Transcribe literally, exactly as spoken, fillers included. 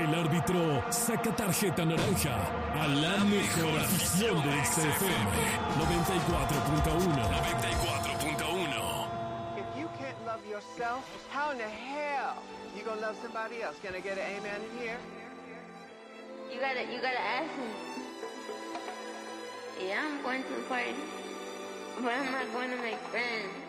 El árbitro saca tarjeta naranja a la mejor afición de X F M noventa y cuatro punto uno. noventa y cuatro punto uno. If you can't love yourself, how in the hell you gonna love somebody else? Can I get an amen in here? You gotta, you gotta ask me. Yeah, I'm going to the party, but I'm not going to make friends.